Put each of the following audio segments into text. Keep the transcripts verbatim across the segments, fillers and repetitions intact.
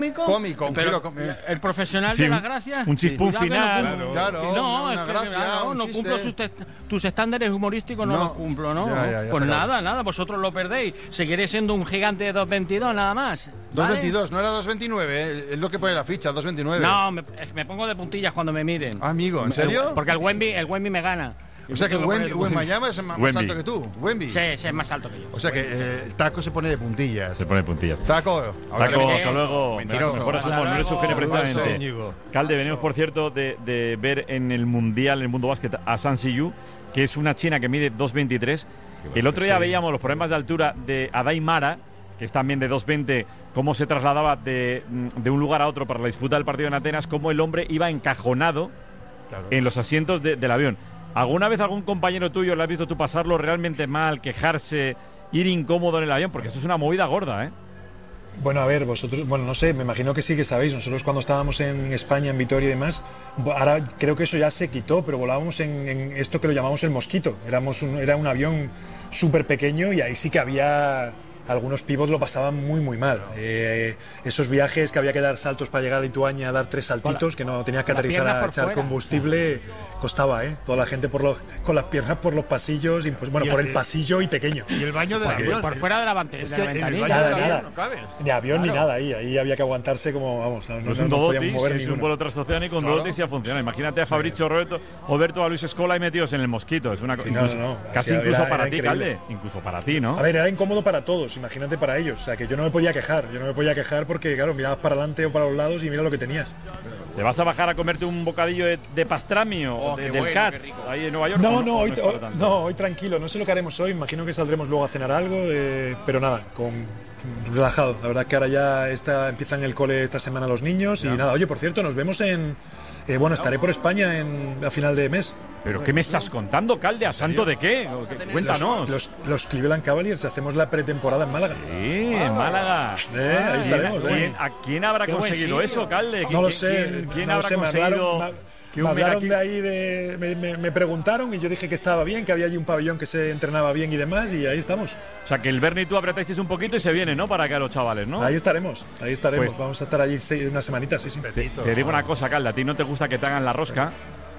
Cómico, pero pero, el, el profesional sí, de las gracias. un chispún cuidado final. que no, Claro, no, no, es una que, gracia, claro, un no chiste. cumplo sus, te- tus estándares humorísticos, no, No, los cumplo, ¿no? ya, ya, ya pues se nada, acabó. nada, vosotros lo perdéis. Seguiré siendo un gigante de dos veintidós nada más. dos ¿vale? veintidós, no era dos veintinueve, eh, es lo que pone la ficha, dos veintinueve. No, me, me pongo de puntillas cuando me miden. Amigo, ¿en serio? El- porque el Wemby, el Wemby me gana. O sea que Tengo Wemby, poner el Wembayama es más, más Wemby. alto que tú, Wemby. Sí, sí, es más alto que yo. O sea que eh, el taco se pone de puntillas. Se pone puntillas. Taco, ahora Taco, que- hasta luego. Mentiroso. Mejores Hasta humor, no eres luego. Eugenio precisamente. Íñigo. Calde, venimos por cierto de, de ver en el Mundial, en el mundo básquet, a San Siyu, que es una china que mide dos veintitrés. El otro día veíamos los problemas de altura de Adai Mara, que es también de dos veinte, cómo se trasladaba de, de un lugar a otro para la disputa del partido en Atenas, cómo el hombre iba encajonado Claro. en los asientos de- del avión. ¿Alguna vez algún compañero tuyo le has visto tú pasarlo realmente mal, quejarse, ir incómodo en el avión? Porque eso es una movida gorda, ¿eh? Bueno, a ver, vosotros, bueno, no sé, me imagino que sí que sabéis. Nosotros cuando estábamos en España, en Vitoria y demás, bo- ahora creo que eso ya se quitó, pero volábamos en, en esto que lo llamamos el Mosquito. Éramos un, era un avión súper pequeño y ahí sí que había... Algunos pivots lo pasaban muy muy mal. Eh, esos viajes que había que dar saltos para llegar a Lituania, a dar tres saltitos, que no tenías que con las aterrizar piernas a por echar fuera. combustible, costaba, ¿eh? Toda la gente por los, con las piernas por los pasillos, y, pues, bueno, Y por el- el pasillo y pequeño. Y el baño del Por, avión. por fuera de la, vante- Es de que la en el ventanilla. baño del Nada, avión nada. no cabes. Ni avión Claro. ni nada ahí, ahí había que aguantarse como, vamos, no, No no, es un no podíamos Dodotis, mover es un ninguno. vuelo transoceánico, con Claro. Dodotis ya funciona. Imagínate a Fabricio Roberto, Roberto, a Luis Escola y metidos en el Mosquito. Es una co- Sí, no, incluso- no, no. casi Así incluso era- para era ti, increíble. Calde. Incluso para ti, ¿no? A ver, era incómodo para todos, imagínate para ellos. O sea, que yo no me podía quejar, yo no me podía quejar porque, claro, mirabas para adelante o para los lados y mira lo que tenías. ¿Te vas a bajar a comerte un bocadillo de, de pastrami o Oh, de- qué del bueno, Cat qué rico. ahí en Nueva York? No, ¿O no, hoy, es para hoy- tanto? no, hoy tranquilo, no sé lo que haremos hoy, imagino que saldremos luego a cenar algo, eh, pero nada, con relajado. La verdad que ahora ya está, empiezan el cole esta semana los niños y nada, oye, por cierto, nos vemos en... eh, bueno, estaré por España en, a final de mes. ¿Pero qué me estás contando, Calde? ¿A santo de qué? ¿O qué? Cuéntanos. Los, los Cleveland Cavaliers, hacemos la pretemporada en Málaga. Sí, en Málaga. Eh, ahí ¿Quién- estaremos, ¿quién, eh. ¿A quién habrá Qué buen conseguido sitio. eso, Calde? No lo ¿Quién- sé, ¿Quién, quién no lo habrá sé, me conseguido hablaron, que me un hablaron Meraki- de ahí, de, me, me- me preguntaron y yo dije que estaba bien, que había allí un pabellón que se entrenaba bien y demás, y ahí estamos. O sea, que el Bernie y tú apretasteis un poquito y se viene, ¿no? Para acá los chavales, ¿no? Ahí estaremos, ahí estaremos. Pues- Vamos a estar allí seis, unas semanitas, sí, sí. Te digo una cosa, Calde, a ti no te gusta que te hagan la rosca,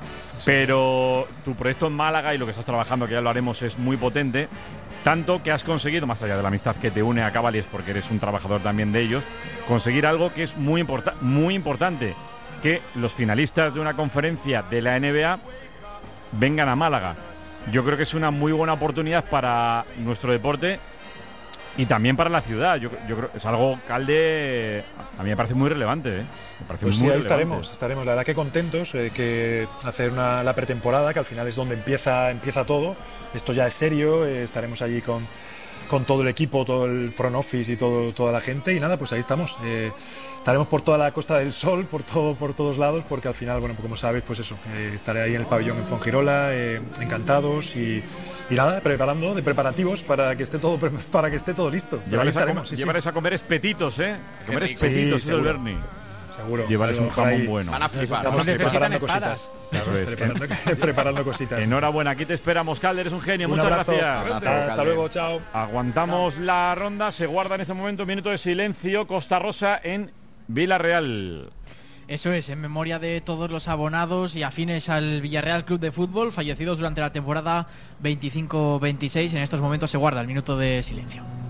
pero tu proyecto en Málaga y lo que estás trabajando, que ya lo haremos, es muy potente. Tanto que has conseguido, más allá de la amistad que te une a Cavaliers, porque eres un trabajador también de ellos, conseguir algo que es muy, importa muy importante, que los finalistas de una conferencia de la N B A vengan a Málaga. Yo creo que es una muy buena oportunidad para nuestro deporte y también para la ciudad. Yo, yo creo es algo, Calde, a mí me parece muy relevante, ¿eh? Me parece Pues muy sí, ahí relevante. estaremos, estaremos. La verdad que contentos, eh, que hacer una, la pretemporada, que al final es donde empieza, empieza todo. Esto ya es serio, eh, estaremos allí con, con todo el equipo, todo el front office y todo, toda la gente. Y nada, pues ahí estamos. Eh, estaremos por toda la Costa del Sol, por todo, por todos lados, porque al final, bueno, pues como sabes, pues eso, eh, estaré ahí en el pabellón en Fuengirola, eh, encantados y, y nada, preparando, de preparativos para que esté todo, pre- para que esté todo listo. Pero ahí Llévales, a, estaremos, comer, sí, sí. llévales a comer espetitos, ¿eh? A comer rico. espetitos, Sí, eso del seguro. Bernie. Seguro. Llevarles un Por ahí jamón bueno. Van a flipar. Estamos No necesitan preparando espadas. cositas. Eso es. Preparando, preparando cositas. Enhorabuena, aquí te esperamos, Calder, eres un genio. Un Muchas abrazo. gracias. Hasta, hasta luego, chao. Aguantamos la ronda, se guarda en ese momento un minuto de silencio. Costa Rosa en Villarreal. Eso es, en memoria de todos los abonados y afines al Villarreal Club de Fútbol, fallecidos durante la temporada veinticinco veintiséis. En estos momentos se guarda el minuto de silencio.